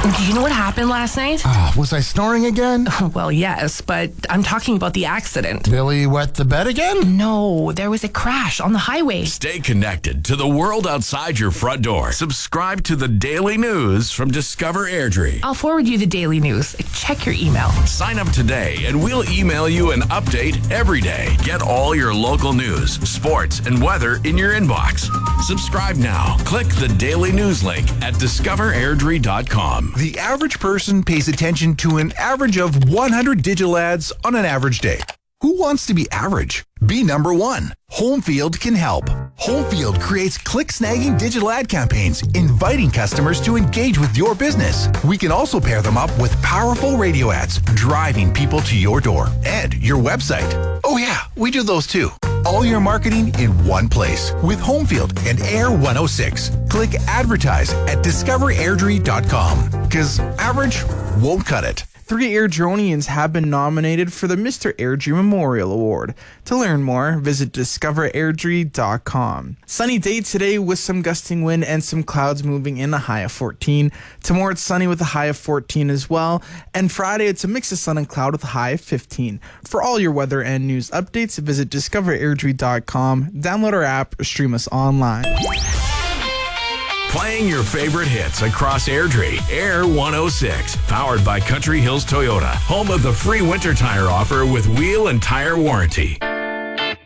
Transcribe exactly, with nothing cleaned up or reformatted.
Do you know what happened last night? Uh, was I snoring again? Well, yes, but I'm talking about the accident. Billy wet the bed again? No, there was a crash on the highway. Stay connected to the world outside your front door. Subscribe to the Daily News from Discover Airdrie. I'll forward you the daily news. Check your email. Sign up today and we'll email you an update every day. Get all your local news, sports, and weather in your inbox. Subscribe now. Click the Daily News link at discover airdrie dot com. The average person pays attention to an average of one hundred digital ads on an average day. Who wants to be average? Be number one. Homefield can help. Homefield creates click-snagging digital ad campaigns, inviting customers to engage with your business. We can also pair them up with powerful radio ads, driving people to your door and your website. Oh yeah, we do those too. All your marketing in one place with Homefield and Air one oh six. Click advertise at discover airdrie dot com because average won't cut it. Three Airdronians have been nominated for the Mister Airdrie Memorial Award. To learn more, visit discover airdrie dot com. Sunny day today with some gusting wind and some clouds moving in, a high of fourteen. Tomorrow it's sunny with a high of fourteen as well. And Friday it's a mix of sun and cloud with a high of fifteen. For all your weather and news updates, visit discover airdrie dot com. Download our app or stream us online. Playing your favorite hits across Airdrie. Air one oh six, powered by Country Hills Toyota, home of the free winter tire offer with wheel and tire warranty.